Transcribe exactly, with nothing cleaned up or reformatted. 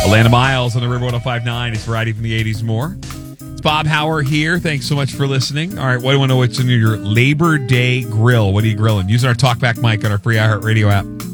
Alana Miles on the River one oh five point nine. It's Variety from the eighties more. It's Bob Hauer here. Thanks so much for listening. All right, what do you want to know what's in your Labor Day grill? What are you grilling? Using our TalkBack mic on our free iHeartRadio app.